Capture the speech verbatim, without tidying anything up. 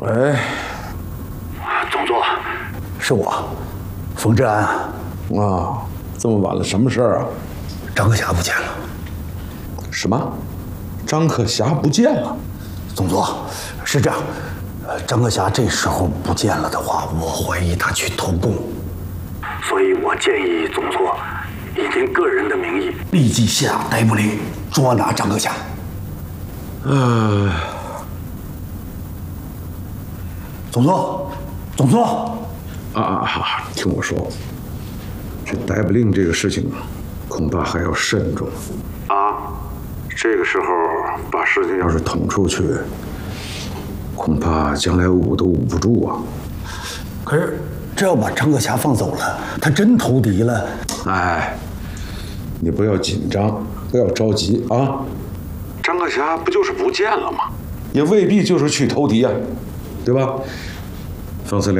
喂， 总座， 是我，冯志安。 啊，这么晚了，什么事儿啊？ 张克侠不见了。 什么？张克侠不见了？ 总座，是这样，呃，张克侠这时候不见了的话，我怀疑他去投共， 所以我建议总座以您个人的名义立即下逮捕令，捉拿张克侠。 呃， 总座，总座， 啊啊啊！听我说，这逮捕令这个事情，恐怕还要慎重啊。这个时候把事情要是捅出去，恐怕将来捂都捂不住啊。 可是，这要把张克侠放走了，他真投敌了。 哎，你不要紧张，不要着急啊。张克侠不就是不见了吗？也未必就是去投敌呀，对吧？方司令。